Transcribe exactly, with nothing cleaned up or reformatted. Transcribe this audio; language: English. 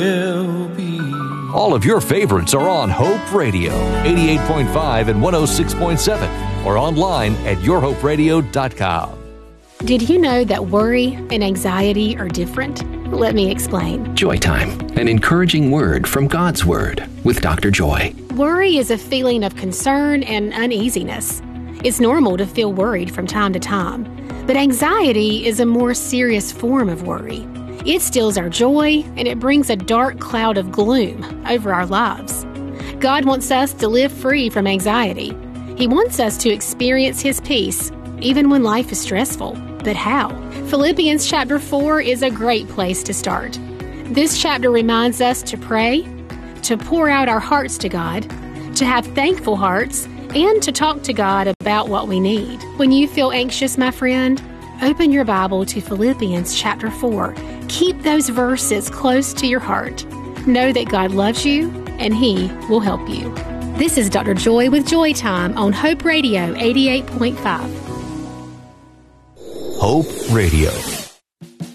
will be. All of your favorites are on Hope Radio, eighty-eight point five and one oh six point seven, or online at your hope radio dot com. Did you know that worry and anxiety are different? Let me explain. Joy Time, an encouraging word from God's Word with Doctor Joy. Worry is a feeling of concern and uneasiness. It's normal to feel worried from time to time, but anxiety is a more serious form of worry. It steals our joy, and it brings a dark cloud of gloom over our lives. God wants us to live free from anxiety. He wants us to experience His peace, even when life is stressful. But how? Philippians chapter four is a great place to start. This chapter reminds us to pray, to pour out our hearts to God, to have thankful hearts, and to talk to God about what we need. When you feel anxious, my friend, open your Bible to Philippians chapter four. Keep those verses close to your heart. Know that God loves you, and He will help you. This is Doctor Joy with Joy Time on Hope Radio eighty-eight point five. Hope Radio.